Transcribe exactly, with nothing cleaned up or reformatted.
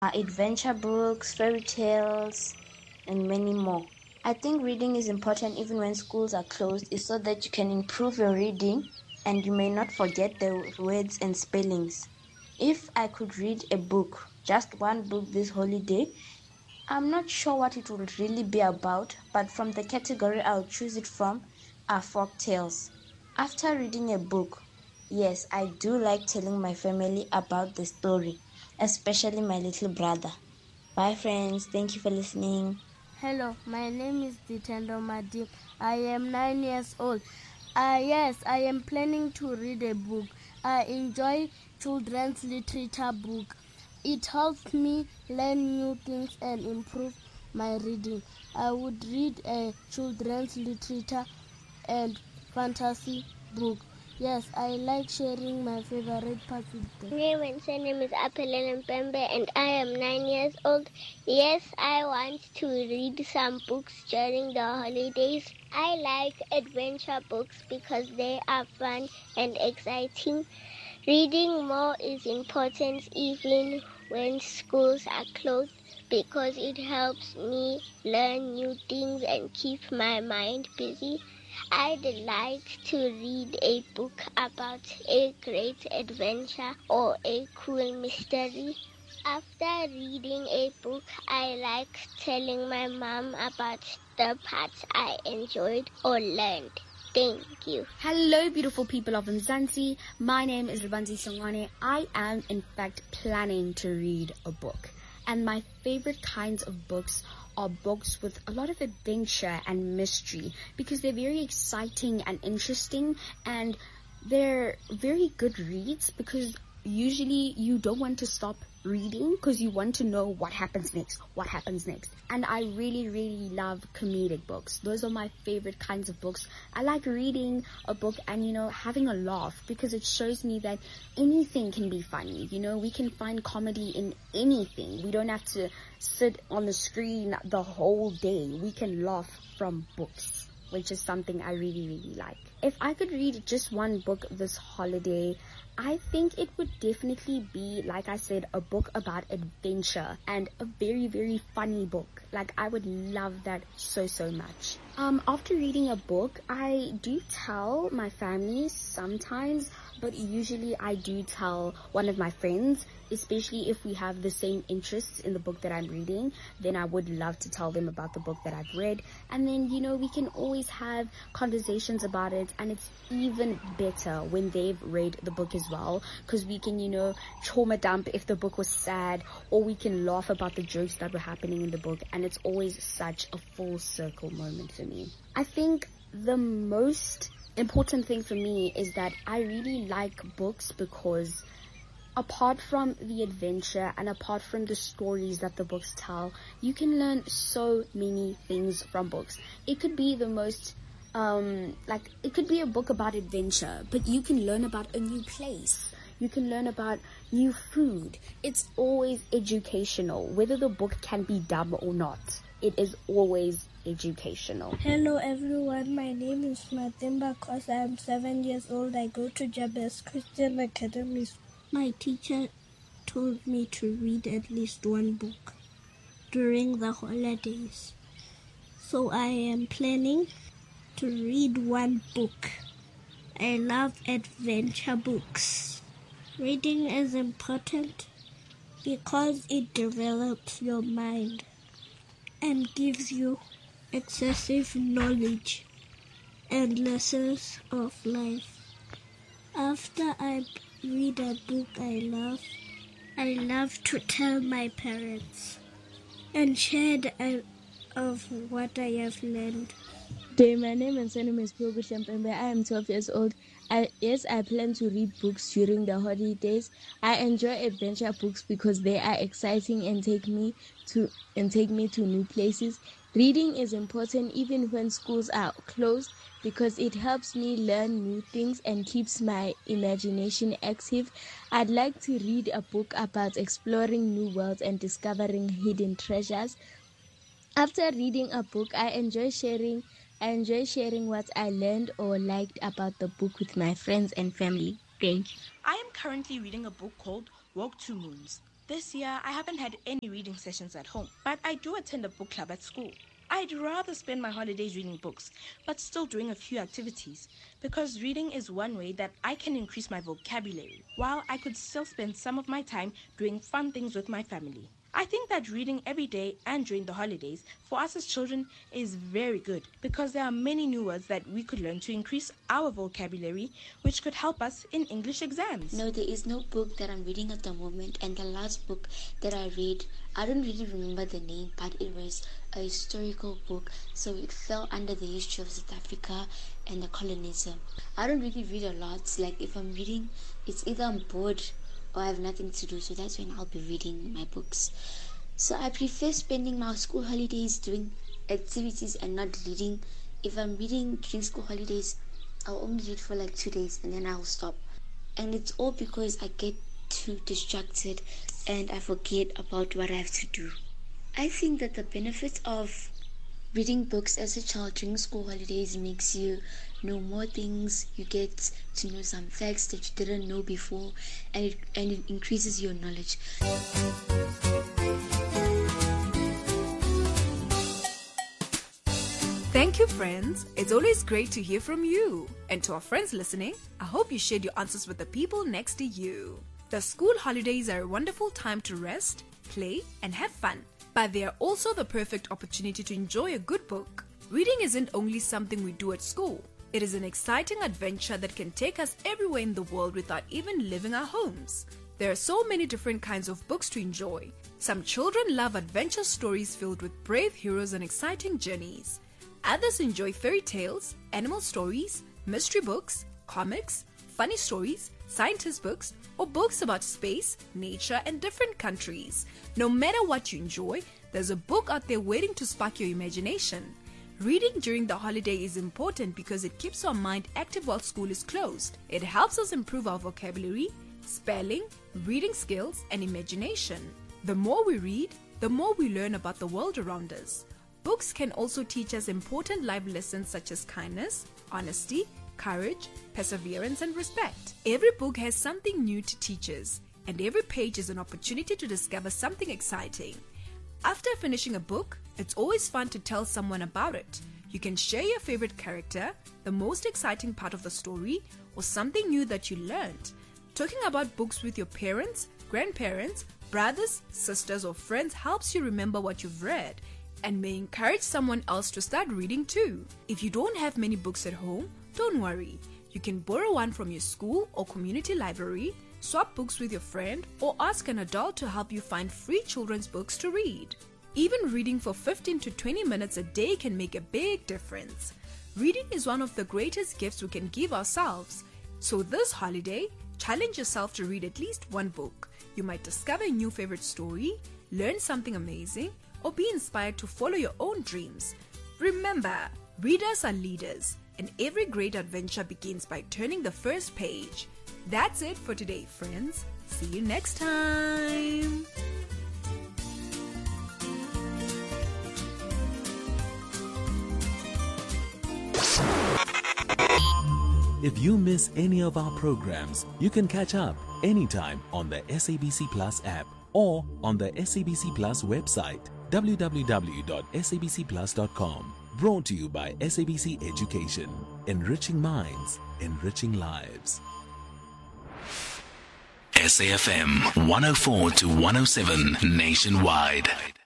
uh, adventure books, fairy tales, and many more. I think reading is important even when schools are closed, is so that you can improve your reading and you may not forget the words and spellings. If I could read a book, just one book this holiday, I'm not sure what it would really be about, but from the category I'll choose it from are folk tales. After reading a book, yes, I do like telling my family about the story, especially my little brother. Bye, friends. Thank you for listening. Hello, my name is Ditendo Madi. I am nine years old. Uh, yes, I am planning to read a book. I enjoy children's literature book. It helps me learn new things and improve my reading. I would read a children's literature and fantasy book. Yes, I like sharing my favorite parts with them. My name and surname is Apelele Mpembe and I am nine years old. Yes, I want to read some books during the holidays. I like adventure books because they are fun and exciting. Reading more is important even when schools are closed because it helps me learn new things and keep my mind busy. I'd like to read a book about a great adventure or a cool mystery. After reading a book, I like telling my mom about the parts I enjoyed or learned. Thank you. Hello, beautiful people of Mzansi. My name is Rabanzi Sangwane. I am, in fact, planning to read a book. And my favorite kinds of books are books with a lot of adventure and mystery because they're very exciting and interesting, and they're very good reads because usually you don't want to stop reading because you want to know what happens next, what happens next. And I really, really love comedic books. Those are my favorite kinds of books. I like reading a book and, you know, having a laugh because it shows me that anything can be funny. You know, we can find comedy in anything. We don't have to sit on the screen the whole day. We can laugh from books, which is something I really, really like. If I could read just one book this holiday, I think it would definitely be, like I said, a book about adventure and a very, very funny book. Like, I would love that so, so much. Um, after reading a book, I do tell my family sometimes, but usually I do tell one of my friends, especially if we have the same interests in the book that I'm reading. Then I would love to tell them about the book that I've read. And then, you know, we can always have conversations about it, and it's even better when they've read the book as well, because we can, you know, trauma dump if the book was sad, or we can laugh about the jokes that were happening in the book, and it's always such a full circle moment for me. I think the most important thing for me is that I really like books because apart from the adventure and apart from the stories that the books tell, you can learn so many things from books. It could be the most um like it could be a book about adventure, but you can learn about a new place. You can learn about new food. It's always educational, whether the book can be dumb or not. It is always educational. Hello everyone, my name is Matimba Kos. I am seven years old. I go to Jabez Christian Academy. My teacher told me to read at least one book during the holidays. So I am planning to read one book. I love adventure books. Reading is important because it develops your mind and gives you excessive knowledge and lessons of life. After I read a book I love, I love to tell my parents and share the, of what I have learned. Day, my name and surname is Piogu Shempembe. I am twelve years old. I, yes, I plan to read books during the holidays. I enjoy adventure books because they are exciting and take me to and take me to new places. Reading is important even when schools are closed because it helps me learn new things and keeps my imagination active. I'd like to read a book about exploring new worlds and discovering hidden treasures. After reading a book, I enjoy sharing I enjoy sharing what I learned or liked about the book with my friends and family. Thank you. I am currently reading a book called Walk Two Moons. This year, I haven't had any reading sessions at home, but I do attend a book club at school. I'd rather spend my holidays reading books, but still doing a few activities, because reading is one way that I can increase my vocabulary, while I could still spend some of my time doing fun things with my family. I think that reading every day and during the holidays for us as children is very good, because there are many new words that we could learn to increase our vocabulary, which could help us in English exams. No, there is no book that I'm reading at the moment, and the last book that I read, I don't really remember the name, but it was a historical book, so it fell under the history of South Africa and the colonialism. I don't really read a lot. Like if I'm reading, it's either I'm bored or I have nothing to do, so that's when I'll be reading my books. So I prefer spending my school holidays doing activities and not reading. If I'm reading during school holidays, I'll only read for like two days and then I'll stop. And it's all because I get too distracted and I forget about what I have to do. I think that the benefits of reading books as a child during school holidays makes you know more things. You get to know some facts that you didn't know before, and it, and it increases your knowledge. Thank you, friends. It's always great to hear from you. And to our friends listening, I hope you shared your answers with the people next to you. The school holidays are a wonderful time to rest, play, and have fun. But they are also the perfect opportunity to enjoy a good book. Reading isn't only something we do at school. It is an exciting adventure that can take us everywhere in the world without even leaving our homes. There are so many different kinds of books to enjoy. Some children love adventure stories filled with brave heroes and exciting journeys. Others enjoy fairy tales, animal stories, mystery books, comics, funny stories, scientist books, or books about space, nature, and different countries. No matter what you enjoy, there's a book out there waiting to spark your imagination. Reading during the holiday is important because it keeps our mind active while school is closed. It helps us improve our vocabulary, spelling, reading skills, and imagination. The more we read, the more we learn about the world around us. Books can also teach us important life lessons such as kindness, honesty, courage, perseverance, and respect. Every book has something new to teach us, and every page is an opportunity to discover something exciting. After finishing a book, it's always fun to tell someone about it. You can share your favorite character, the most exciting part of the story, or something new that you learned. Talking about books with your parents, grandparents, brothers, sisters, or friends helps you remember what you've read and may encourage someone else to start reading too. If you don't have many books at home, don't worry. You can borrow one from your school or community library, swap books with your friend, or ask an adult to help you find free children's books to read. Even reading for fifteen to twenty minutes a day can make a big difference. Reading is one of the greatest gifts we can give ourselves. So this holiday, challenge yourself to read at least one book. You might discover a new favorite story, learn something amazing, or be inspired to follow your own dreams. Remember, readers are leaders, and every great adventure begins by turning the first page. That's it for today, friends. See you next time. If you miss any of our programs, you can catch up anytime on the S A B C Plus app or on the S A B C Plus website, w w w dot s a b c plus dot com. Brought to you by S A B C Education. Enriching minds, enriching lives. S A F M one oh four to one oh seven nationwide.